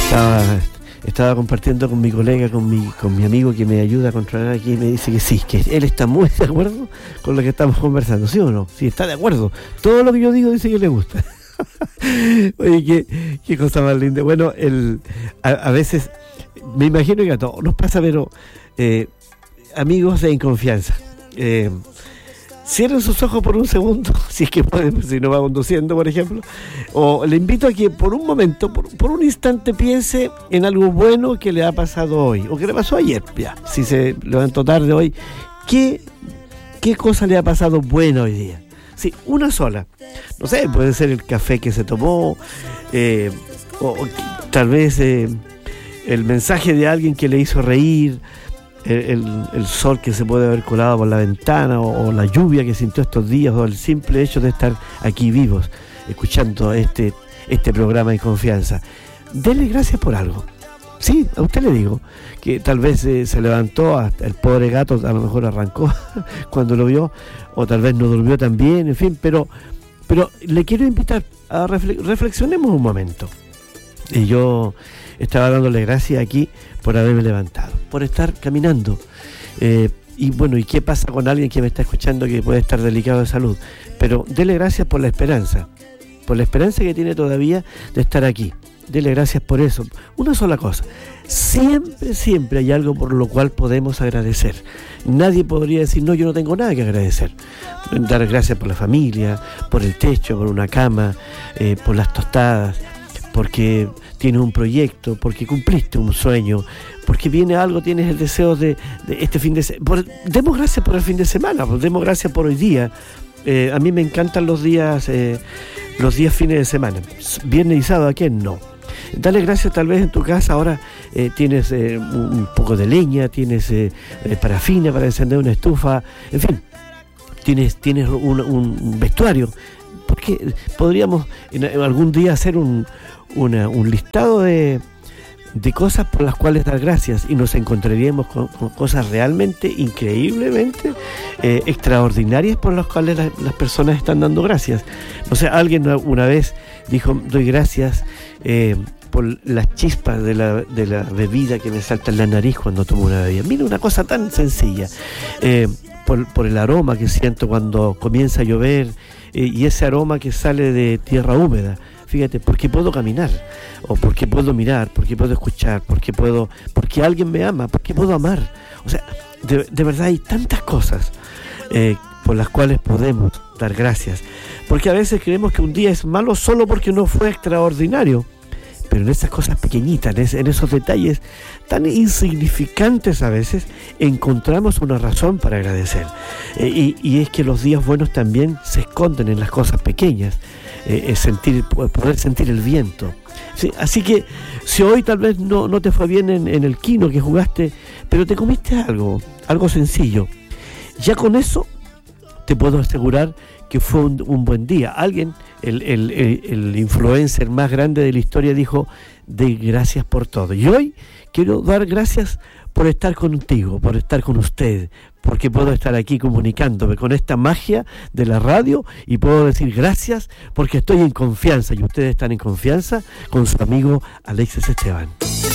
Estaba compartiendo con mi colega, con mi amigo que me ayuda a controlar aquí, y me dice que sí, que él está muy de acuerdo con lo que estamos conversando, ¿sí o no? Sí, está de acuerdo. Todo lo que yo digo dice que le gusta. Oye, qué cosa más linda. Bueno, a veces, me imagino que a todos nos pasa, pero amigos en confianza. Cierren sus ojos por un segundo, si es que pueden, si no va conduciendo, por ejemplo. O le invito a que por un momento, por un instante, piense en algo bueno que le ha pasado hoy, o que le pasó ayer, ya. Si se levantó tarde hoy, ¿qué cosa le ha pasado buena hoy día? Sí, una sola. No sé, puede ser el café que se tomó, o tal vez el mensaje de alguien que le hizo reír, el sol que se puede haber colado por la ventana, o la lluvia que sintió estos días, o el simple hecho de estar aquí vivos, escuchando este programa de confianza. Denle gracias por algo. Sí, a usted le digo, que tal vez se levantó, hasta el pobre gato a lo mejor arrancó cuando lo vio, o tal vez no durmió tan bien, en fin, pero le quiero invitar a reflexionemos un momento. Y yo estaba dándole gracias aquí por haberme levantado, por estar caminando. Y bueno, ¿y qué pasa con alguien que me está escuchando que puede estar delicado de salud? Pero dele gracias por la esperanza que tiene todavía de estar aquí. Dele gracias por eso. Una sola cosa. Siempre hay algo por lo cual podemos agradecer. Nadie podría decir, no, yo no tengo nada que agradecer. Dar gracias por la familia, por el techo, por una cama, por las tostadas, porque tienes un proyecto, porque cumpliste un sueño, porque viene algo, tienes el deseo de este fin de semana. Demos gracias por el fin de semana, demos gracias por hoy día. A mí me encantan los días fines de semana, viernes y sábado. ¿A quién no? Dale gracias. Tal vez en tu casa ahora tienes un poco de leña, tienes parafina para encender una estufa, en fin, tienes un vestuario, porque podríamos algún día hacer un listado de cosas por las cuales dar gracias, y nos encontraríamos con cosas realmente, increíblemente extraordinarias por las cuales las personas están dando gracias. No sé, alguien una vez dijo, doy gracias por las chispas de la bebida que me salta en la nariz cuando tomo una bebida. Mira, una cosa tan sencilla. Por el aroma que siento cuando comienza a llover, y ese aroma que sale de tierra húmeda. Fíjate, porque puedo caminar, o porque puedo mirar, porque puedo escuchar, porque alguien me ama, porque puedo amar. O sea, de verdad hay tantas cosas por las cuales podemos dar gracias. Porque a veces creemos que un día es malo solo porque no fue extraordinario. Pero en esas cosas pequeñitas, en esos detalles tan insignificantes a veces, encontramos una razón para agradecer. Y es que los días buenos también se esconden en las cosas pequeñas. Poder sentir el viento. Sí, así que si hoy tal vez no te fue bien en el quino que jugaste, pero te comiste algo sencillo, ya con eso te puedo asegurar que fue un buen día. Alguien, el influencer más grande de la historia, dijo, de gracias por todo. Y hoy quiero dar gracias por estar contigo, por estar con usted, porque puedo estar aquí comunicándome con esta magia de la radio, y puedo decir gracias porque estoy en confianza, y ustedes están en confianza con su amigo Alexis Esteban.